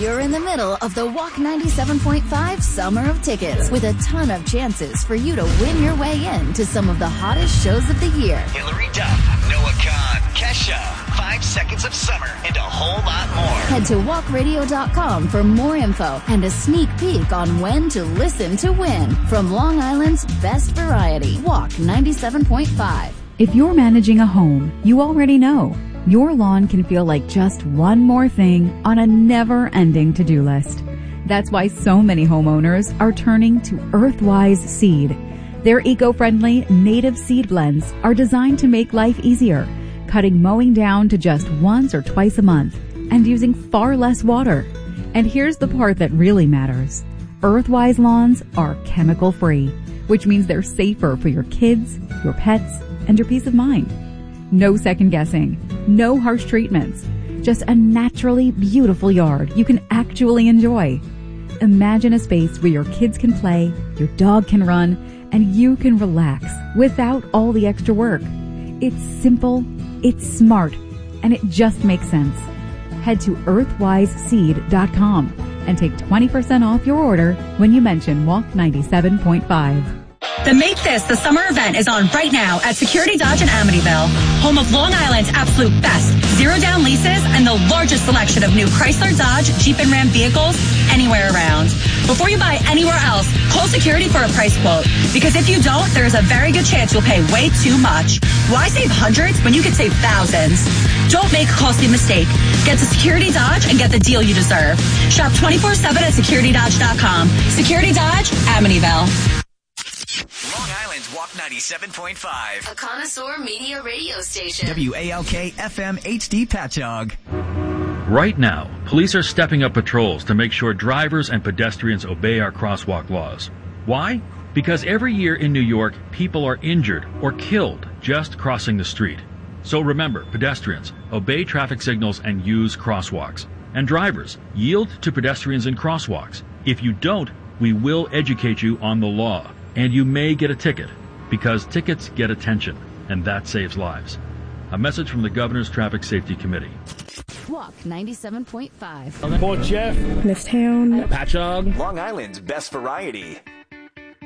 You're in the middle of the Walk 97.5 Summer of Tickets with a ton of chances for you to win your way in to some of the hottest shows of the year. Hillary Duff, Noah Khan, Kesha, 5 Seconds of Summer, and a whole lot more. Head to walkradio.com for more info and a sneak peek on when to listen to win from Long Island's best variety, Walk 97.5. If you're managing a home, you already know your lawn can feel like just one more thing on a never-ending to-do list. That's why so many homeowners are turning to Earthwise Seed. Their eco-friendly native seed blends are designed to make life easier, cutting mowing down to just once or twice a month and using far less water. And here's the part that really matters. Earthwise lawns are chemical-free, which means they're safer for your kids, your pets, and your peace of mind. No second guessing, no harsh treatments, just a naturally beautiful yard you can actually enjoy. Imagine a space where your kids can play, your dog can run, and you can relax without all the extra work. It's simple, it's smart, and it just makes sense. Head to earthwiseseed.com and take 20% off your order when you mention Walk 97.5. The Make This the Summer event is on right now at Security Dodge in Amityville, home of Long Island's absolute best zero-down leases and the largest selection of new Chrysler, Dodge, Jeep, and Ram vehicles anywhere around. Before you buy anywhere else, call Security for a price quote, because if you don't, there's a very good chance you'll pay way too much. Why save hundreds when you could save thousands? Don't make a costly mistake. Get to Security Dodge and get the deal you deserve. Shop 24/7 at securitydodge.com. Security Dodge, Amityville. Long Island's Walk 97.5. A connoisseur media radio station. WALK FM HD Patchogue. Right now, police are stepping up patrols to make sure drivers and pedestrians obey our crosswalk laws. Why? Because every year in New York, people are injured or killed just crossing the street. So remember, pedestrians, obey traffic signals and use crosswalks. And drivers, yield to pedestrians in crosswalks. If you don't, we will educate you on the law. And you may get a ticket, because tickets get attention, and that saves lives. A message from the Governor's Traffic Safety Committee. Walk 97.5. Port Jeff. Mifftown. Patchogue. Long Island's best variety.